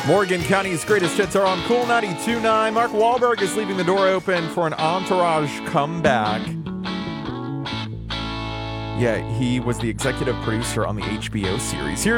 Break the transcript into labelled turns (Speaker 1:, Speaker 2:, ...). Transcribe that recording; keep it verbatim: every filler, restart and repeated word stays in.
Speaker 1: Morgan County's greatest hits are on Cool ninety-two point nine. Mark Wahlberg is leaving the door open for an Entourage comeback. Yeah, he was the executive producer on the H B O series. Here